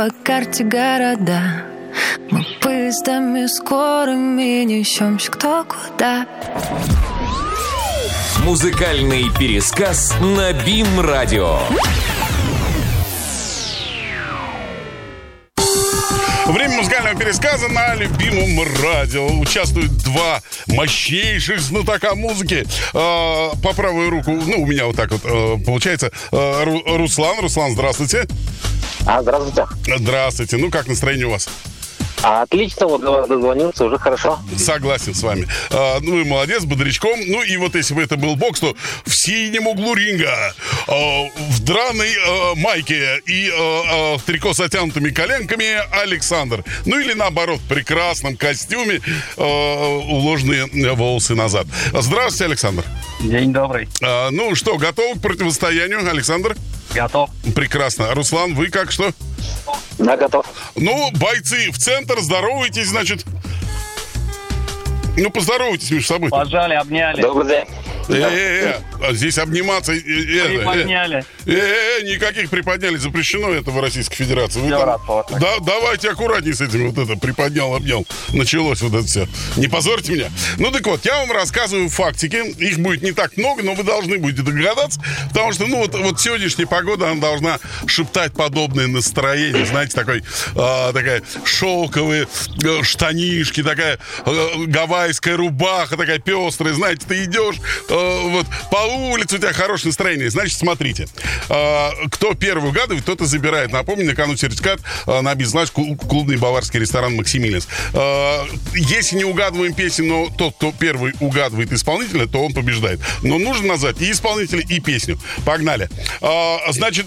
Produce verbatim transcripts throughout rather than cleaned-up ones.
По карте города мы поездами скорыми несемся кто куда. Музыкальный пересказ на БИМ-радио. Время музыкального пересказа на любимом радио. Участвуют два мощнейших знатока музыки. Э, по правую руку, ну, у меня вот так вот э, получается, э, Ру, Руслан. Руслан, здравствуйте. А, здравствуйте. Здравствуйте. Ну, как настроение у вас? А, отлично, вот до вас дозвонился, уже хорошо. Согласен с вами. А, ну и молодец, бодрячком. Ну и вот если бы это был бокс, то в синем углу ринга, а, в драной а, майке и а, а, в трико с отянутыми коленками Александр. Ну или наоборот, в прекрасном костюме, а, уложенные волосы назад. Здравствуйте, Александр. День добрый. А, ну что, готов к противостоянию, Александр? Готов. Прекрасно. Руслан, вы как, что? Да, готов. Ну, бойцы, в центр, здоровайтесь, значит. Ну, поздоровайтесь между собой. Пожали, обняли. Добрый день. Э-э-э, а здесь обниматься... Приподняли. Э-э-э, никаких приподняли, запрещено это в Российской Федерации. Вы там... Да, давайте аккуратнее с этим, вот это, приподнял, обнял. Началось вот это все. Не позорьте меня. Ну, так вот, я вам рассказываю фактики. Их будет не так много, но вы должны будете догадаться, потому что, ну, вот, вот сегодняшняя погода, она должна шептать подобное настроение. Знаете, такой, а, такая шелковые штанишки, такая а, гавайская рубаха, такая пестрая. Знаете, ты идешь... вот по улице у тебя хорошее настроение. Значит, смотрите. Кто первый угадывает, тот и забирает. Напомню, накануне сертификат на бизнес-ланч клубный баварский ресторан «Максимилианс». Если не угадываем песню, но тот, кто первый угадывает исполнителя, то он побеждает. Но нужно назвать и исполнителя, и песню. Погнали. Значит,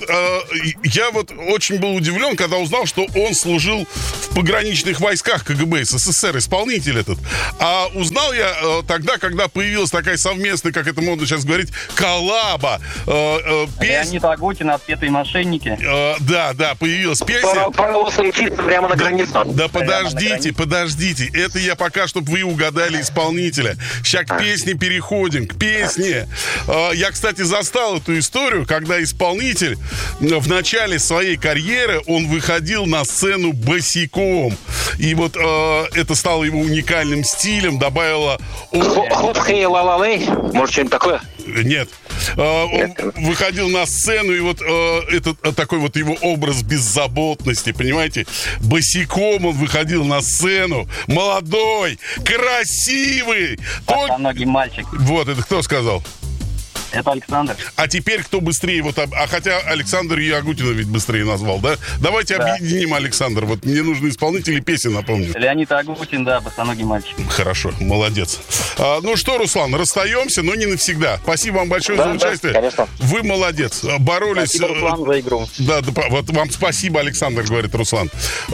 я вот очень был удивлен, когда узнал, что он служил в пограничных войсках КГБ СССР, исполнитель этот. А узнал я тогда, когда появилась такая совместная, как это модно сейчас говорить, коллаба. Э, э, пес... Леонид Агутин, «Отпетые мошенники». Э, да, да, появилась песня. Паровоз летит прямо на границу. Да, да подождите, подождите. Это я пока, чтобы вы угадали исполнителя. Сейчас к песне переходим, к песне. Э, я, кстати, застал эту историю, когда исполнитель в начале своей карьеры, он выходил на сцену босиком. И вот э, это стало его уникальным стилем, добавило... Хоп, хей, ла-ла-лей. Может, что-нибудь такое? Нет. Он Нет. выходил на сцену, и вот э, этот такой вот его образ беззаботности, понимаете? Босиком он выходил на сцену. Молодой, красивый. Босоногий мальчик. Вот, это кто сказал? Это Александр. А теперь кто быстрее? Вот, а хотя Александр и Агутина ведь быстрее назвал, да? Давайте да. объединим, Александр. Вот мне нужны исполнители песен, напомню. Леонид Агутин, да, босоногий мальчик. Хорошо, молодец. А, ну что, Руслан, расстаемся, но не навсегда. Спасибо вам большое да, за участие. Да, конечно. Вы молодец. Боролись. Спасибо, Руслан, за игру. Да, да, вот вам спасибо, Александр, говорит Руслан.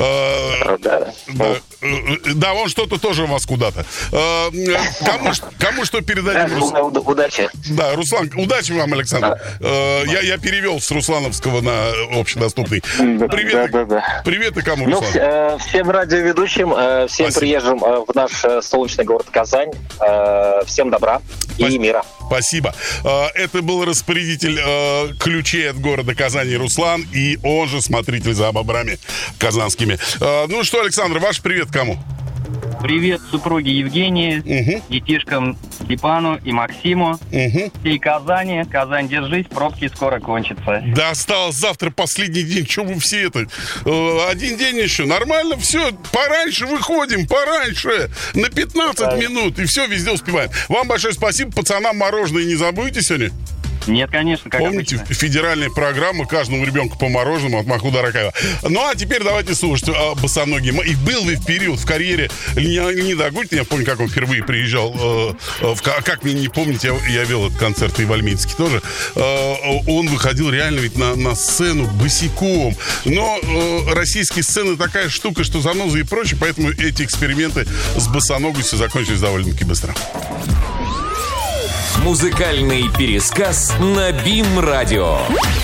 А, да, да. Да, он что-то тоже у вас куда-то. А, кому, кому что передадим? Да, удачи. Да, Руслан, удачи вам, Александр. А, я, я перевел с руслановского на общедоступный. Привет, да, да, да. Привет и кому, ну, Руслан? Э, всем радиоведущим, э, всем Спасибо. приезжим э, в наш э, солнечный город Казань. Э, всем добра и Спасибо. мира. Спасибо. Это был распорядитель э, ключей от города Казани Руслан, и он же смотритель за бобрами казанскими. Э, ну что, Александр, ваш привет кому? Привет супруге Евгении, угу. детишкам Степану и Максиму, угу. всей Казани. Казань, держись, пробки скоро кончатся. Да, осталось завтра последний день. Чего вы все это? Э, один день еще. Нормально, все. Пораньше выходим, пораньше. На пятнадцать да. минут. И все, везде успеваем. Вам большое спасибо. Пацанам мороженое не забудете сегодня? Нет, конечно, как Помните, обычно. федеральная программа каждому ребенку по мороженому от Махмуда Ракаева. Ну, а теперь давайте слушать а, босоногие. И был ли в период в карьере Леонида Агутина, я помню, как он впервые приезжал, э, в, как мне не помнить, я, я вел этот концерт и в Альметьевске тоже, э, он выходил реально ведь на, на сцену босиком. Но э, российские сцены такая штука, что занозы и прочее, поэтому эти эксперименты с босоногостью закончились довольно-таки быстро. Музыкальный пересказ на БИМ-радио.